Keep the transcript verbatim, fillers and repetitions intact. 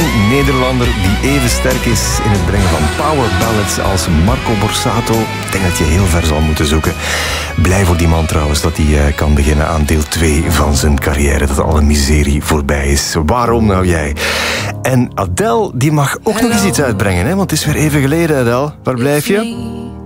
Nederlander die even sterk is in het brengen van power ballads als Marco Borsato. Ik denk dat je heel ver zal moeten zoeken. Blij voor die man trouwens dat hij uh, kan beginnen aan deel twee van zijn carrière. Dat alle miserie voorbij is. Waarom nou jij? En Adele, die mag ook nog eens iets uitbrengen, hè? Want het is weer even geleden, Adele. Waar blijf je?